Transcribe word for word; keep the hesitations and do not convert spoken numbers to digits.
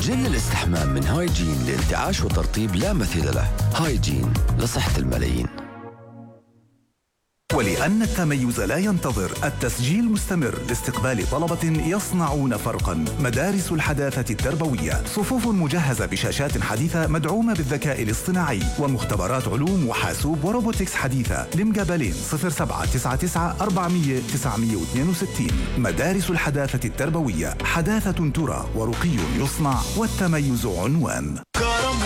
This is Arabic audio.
جل الاستحمام من هايجين لانتعاش وترطيب لا مثيل له. هايجين لصحة الملايين. ولأن التميز لا ينتظر، التسجيل مستمر لاستقبال طلبة يصنعون فرقا. مدارس الحداثة التربوية، صفوف مجهزة بشاشات حديثة مدعومة بالذكاء الاصطناعي ومختبرات علوم وحاسوب وروبوتكس حديثة. لمقابلين صفر سبعة تسعة تسعة أربعمية تسعمية واثنين وستين. مدارس الحداثة التربوية، حداثة ترى ورقي يصنع والتميز عنوان.